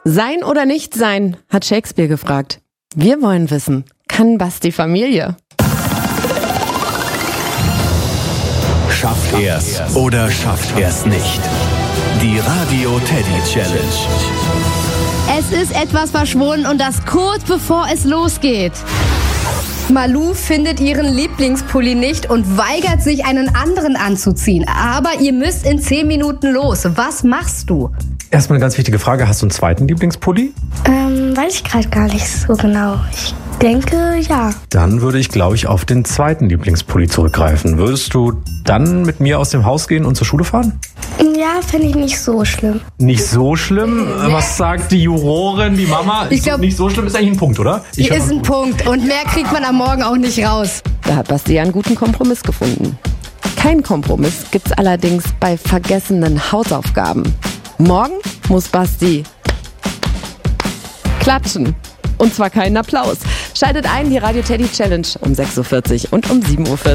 Sein oder nicht sein, hat Shakespeare gefragt. Wir wollen wissen, kann Basti Familie? Schafft er's oder schafft er's nicht? Die Radio Teddy Challenge. Es ist etwas verschwunden und das kurz bevor es losgeht. Malou findet ihren Lieblingspulli nicht und weigert sich, einen anderen anzuziehen. Aber ihr müsst in 10 Minuten los. Was machst du? Erstmal eine ganz wichtige Frage. Hast du einen zweiten Lieblingspulli? Weiß ich gerade gar nicht so genau. Ich denke, ja. Dann würde ich, glaube ich, auf den zweiten Lieblingspulli zurückgreifen. Würdest du dann mit mir aus dem Haus gehen und zur Schule fahren? Ja, finde ich nicht so schlimm. Nicht so schlimm? Was sagt die Jurorin, die Mama? Ich glaube, nicht so schlimm ist eigentlich ein Punkt, oder? Ist ein Punkt und mehr kriegt man am Morgen auch nicht raus. Da hat Basti ja einen guten Kompromiss gefunden. Kein Kompromiss gibt's allerdings bei vergessenen Hausaufgaben. Morgen muss Basti klatschen. Und zwar keinen Applaus. Schaltet ein, die Radio Teddy Challenge um 6.40 Uhr und um 7.40 Uhr.